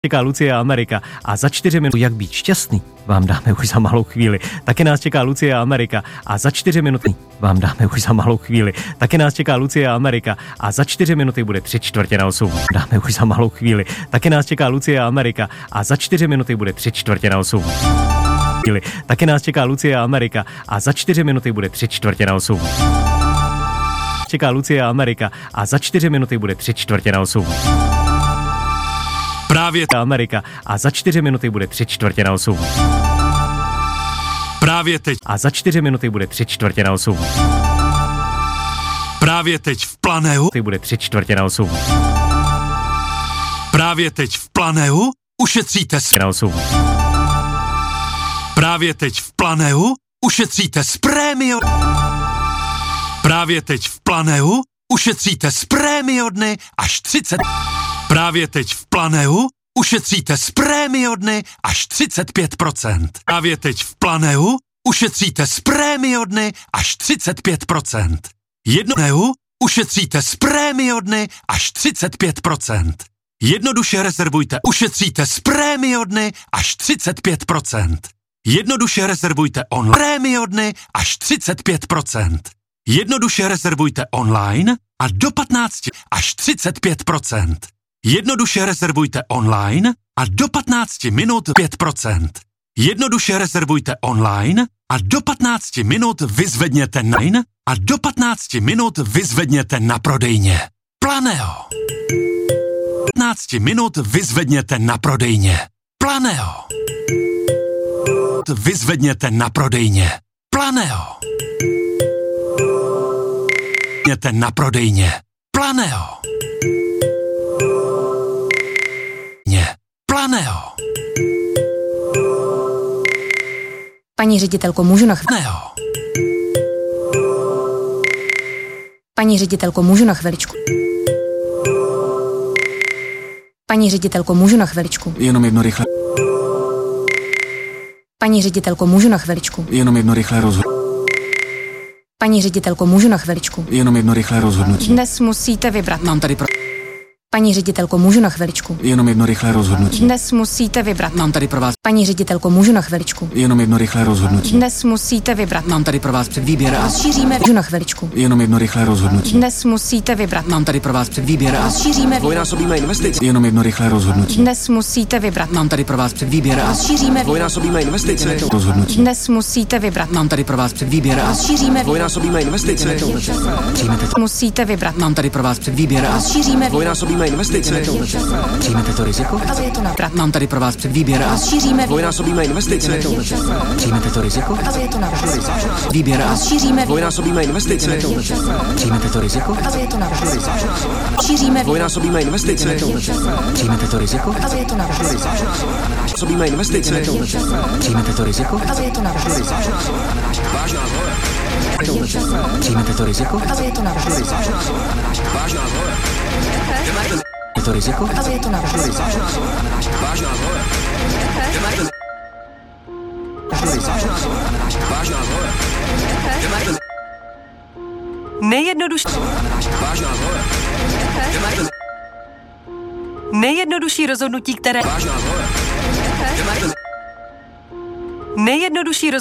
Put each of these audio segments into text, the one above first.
Čeká Lucie a Amerika a za 4 minuty jak být šťastný vám dáme už za malou chvíli. Taky nás čeká Lucie a Amerika a za 4 minuty vám dáme už za malou chvíli. Taky nás čeká Lucie a Amerika a za 4 minuty bude 3/4 dáme už za malou chvíli. Taky nás čeká Lucie a Amerika a za 4 minuty bude 3/4 Taky nás čeká Lucie a Amerika a za 4 minuty bude 3/4 Čeká Lucie a Amerika a za 4 minuty bude 3/4 Právě Amerika a za 4 minuty bude 3/4 Právě teď. A za 4 minuty bude 3/4 Právě teď v Planeu. Ty bude 3/4 Právě teď v Planeu ušetříte Právě teď v Planeu ušetříte z prémio. Právě teď v Planeu ušetříte z prémio dny až 30. Právě teď v Planeu ušetříte z prémio dny až 35%. Právě teď v Planeu ušetříte z prémio dny až 35%. Planeu ušetříte z prémio dny až 35%. Jednoduše rezervujte, ušetříte z prémio dny až 35%. Jednoduše rezervujte online. Prémio dny až 35%. Jednoduše rezervujte online a do 15 až 35%. Jednoduše rezervujte online a do 15 minut 5%. Jednoduše rezervujte online a do 15 minut vyzvedněte a do 15 minut vyzvedněte na prodejně. Planeo. 15 minut vyzvedněte na prodejně. Planeo. Vyzvedněte na prodejně. Planeo. Vyzvedněte na prodejně. Planeo. Planeo. Paní ředitelko, můžu na Planeo. Paní ředitelko, můžu na chviličku? Paní ředitelko, můžu na chviličku? Jenom jedno rychle. Paní ředitelko, můžu na chviličku? Jenom jedno rychlé rozhodnutí. Paní ředitelko, můžu na chviličku? Jenom jedno rychlé rozhodnutí. Dnes musíte vybrat. Mám tady pro... Paní ředitelko, můžu na chviličku? Jenom jedno rychlé rozhodnutí. Dnes musíte vybrat. Mám tady pro vás... Paní ředitelko, můžu na chviličku? Jenom jedno rychlé rozhodnutí. Dnes musíte vybrat. Mám tady pro vás předvýběr a... Rozšíříme. Můžu na chviličku? Jenom jedno rychlé rozhodnutí. Dnes musíte vybrat. Mám tady pro vás předvýběr a... Rozšíříme. Dvojnásobíme investice. Jenom jedno rychlé rozhodnutí. Dnes musíte vybrat. Mám tady pro vás předvýběr a... Rozšíříme. Dvojnásobíme investice. Rozhodnutí. Dnes musíte vybrat. Mám tady pro vás předvýběr a... Rozšíříme. Dvojnásobíme investice. Přijmete to. Musíte vybrat. Mám tady pro vás předvýběr a... Rozšíříme. Dvojnásobíme investice. Přijmete to riziko? Mám tady pro vás předvýběr a... Rozšíříme. Dvojnásobíme investice. Přijmete to riziko? Výběr a... Rozšíříme. Dvojnásobíme investice. Přijmete to riziko? Rozšíříme. Dvojnásobíme investice. Přijmete to riziko? Dvojnásobíme investice. Přijmete to riziko? Přijmete to riziko? Je to riziko? Nejjednodušší rozhodnutí, které... Nejjednodušší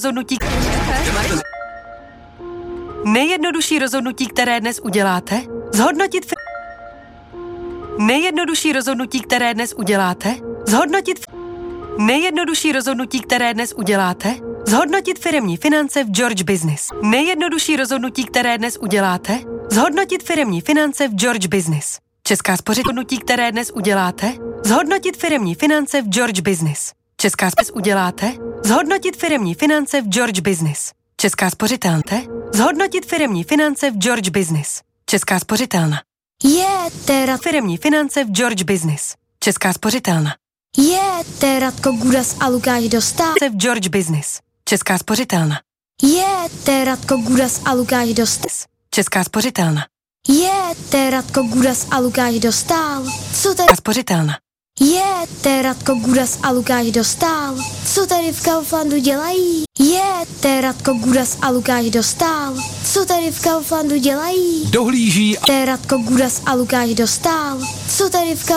rozhodnutí, které dnes uděláte, zhodnotit... Nejjednodušší rozhodnutí, které dnes uděláte, zhodnotit... Nejjednodušší rozhodnutí, které dnes uděláte, zhodnotit firemní finance v George Business. Nejjednodušší rozhodnutí, které dnes uděláte, zhodnotit firemní finance v George Business. Česká rozhodnutí, které dnes uděláte, zhodnotit firemní finance v George Business. Česká uděláte, zhodnotit firemní finance v George Business. Česká spořitelna, zhodnotit firemní finance v George Business. Česká spořitelna. Firemní finance v George Business. Česká spořitelna. Radko Gudas a Lukáš Dostál. V George Business. Česká spořitelna. Radko Gudas a Lukáš Dostál. Česká spořitelna. Radko Gudas a Lukáš Dostál. Co tady? Spořitelna. Radko Gudas a Lukáš Dostál. Co tady v Kauflandu dělají? Radko Gudas a Lukáš Dostál. Co tady v Kauflandu dělají? Dohlíží Radko Gudas a Lukáš Dostál. Co tady v